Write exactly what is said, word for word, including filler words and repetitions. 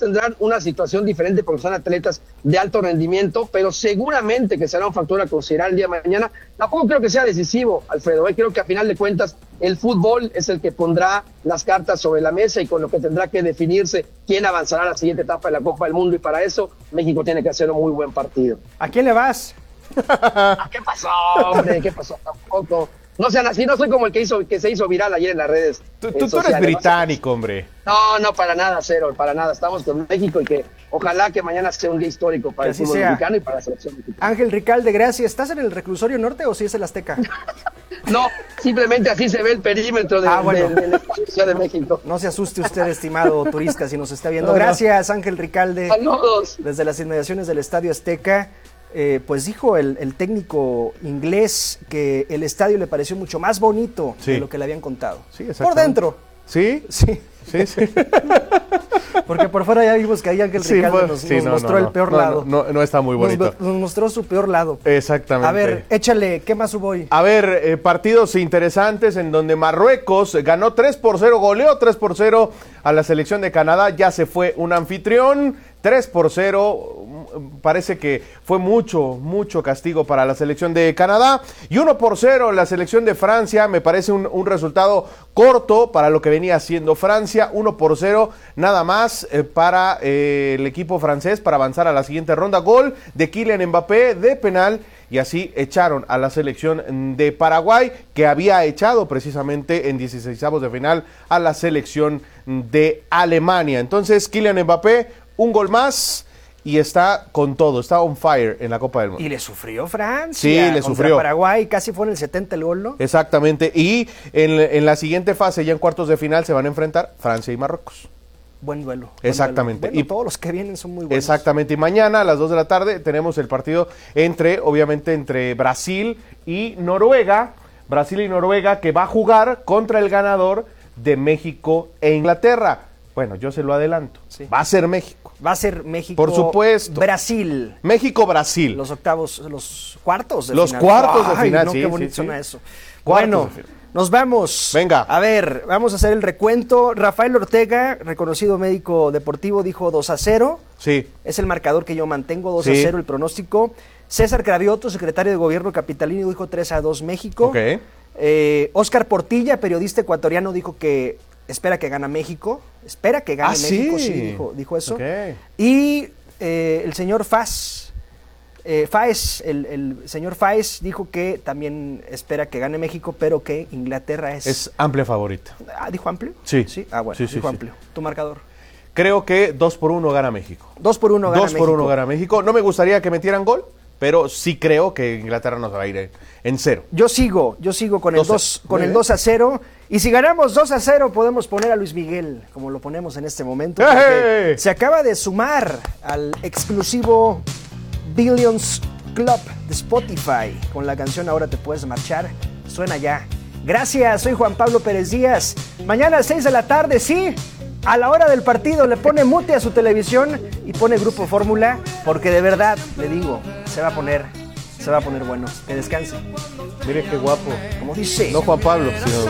tendrán una situación diferente porque son atletas de alto rendimiento, pero seguramente que será un factor a considerar el día de mañana. Tampoco creo que sea decisivo, Alfredo, ¿eh? Creo que a final de cuentas el fútbol es el que pondrá las cartas sobre la mesa y con lo que tendrá que definirse quién avanzará a la siguiente etapa de la Copa del Mundo, y para eso México tiene que hacer un muy buen partido. ¿A quién le vas? ¿Qué pasó, hombre? ¿Qué pasó? Tampoco. No sean así, no soy como el que hizo que se hizo viral ayer en las redes. Tú, tú, tú eres británico, hombre. No, no, para nada, cero, para nada. Estamos con México y que ojalá que mañana sea un día histórico para el fútbol sea. mexicano y para la selección mexicana. Ángel Ricalde, gracias. ¿Estás en el reclusorio norte o si es el Azteca? No, simplemente así se ve el perímetro de, ah, bueno. de, de la Ciudad de México. No se asuste usted, estimado turista, si nos está viendo. Gracias, Ángel Ricalde. Saludos. Desde las inmediaciones del Estadio Azteca. Eh, pues dijo el, el técnico inglés que el estadio le pareció mucho más bonito sí. de lo que le habían contado. Sí, por dentro. ¿Sí? Sí. Sí, sí. Porque por fuera ya vimos que ahí Ángel sí, Ricalde nos, sí, nos no, mostró no, el no, peor no, lado. No, no, no está muy bonito. Nos, nos mostró su peor lado. Exactamente. A ver, échale, ¿qué más hubo hoy? A ver, eh, partidos interesantes en donde Marruecos ganó tres por cero, goleó tres por cero a la selección de Canadá. Ya se fue un anfitrión, tres por cero. Parece que fue mucho, mucho castigo para la selección de Canadá. Y uno por cero la selección de Francia. Me parece un, un resultado corto para lo que venía haciendo Francia. uno por cero nada más eh, para eh, el equipo francés para avanzar a la siguiente ronda. Gol de Kylian Mbappé de penal. Y así echaron a la selección de Paraguay, que había echado precisamente en dieciseisavos de final a la selección de Alemania. Entonces, Kylian Mbappé, un gol más. Y está con todo, está on fire en la Copa del Mundo. Y le sufrió Francia. Sí, le contra sufrió. Paraguay, casi fue en el setenta el gol, ¿no? Exactamente. Y en, en la siguiente fase, ya en cuartos de final, se van a enfrentar Francia y Marruecos. Buen duelo. Buen Exactamente. Duelo. Bueno, y todos los que vienen son muy buenos. Exactamente. Y mañana a las dos de la tarde tenemos el partido entre, obviamente, entre Brasil y Noruega. Brasil y Noruega, que va a jugar contra el ganador de México e Inglaterra. Bueno, yo se lo adelanto. Sí. Va a ser México. Va a ser México. Por supuesto. Brasil. México-Brasil. Los octavos, los cuartos de los final. Los cuartos de Ay, final, no, sí. Qué bonito sí, suena sí. eso. Cuartos bueno, nos vamos. Venga. A ver, vamos a hacer el recuento. Rafael Ortega, reconocido médico deportivo, dijo dos a cero. Sí. Es el marcador que yo mantengo, dos sí. a cero el pronóstico. César Cravioto, secretario de Gobierno capitalino, dijo tres a dos México. Ok. Eh, Oscar Portilla, periodista ecuatoriano, dijo que espera que gane México. Espera que gane ah, México, sí, sí dijo, dijo eso. Okay. Y eh, el señor Faz, eh, Fáez, el, el señor Fáez dijo que también espera que gane México, pero que Inglaterra es... Es amplia favorita. Ah, ¿dijo amplio? Sí. Sí, ah, bueno, sí, sí, dijo sí. amplio. ¿Tu marcador? Creo que dos por uno gana México. Dos por uno gana México. Dos por uno gana México. No me gustaría que metieran gol, pero sí creo que Inglaterra nos va a ir en, en cero. Yo sigo, yo sigo con el dos, con el dos a cero. Y si ganamos dos a cero, podemos poner a Luis Miguel, como lo ponemos en este momento. ¡Hey! Se acaba de sumar al exclusivo Billions Club de Spotify con la canción Ahora te puedes marchar. Suena ya. Gracias, soy Juan Pablo Pérez Díaz. Mañana a las seis de la tarde, sí, a la hora del partido le pone mute a su televisión y pone Grupo Fórmula, porque de verdad, le digo, se va a poner, se va a poner bueno. Que descanse. Mire qué guapo. Como dice. No Juan Pablo, sino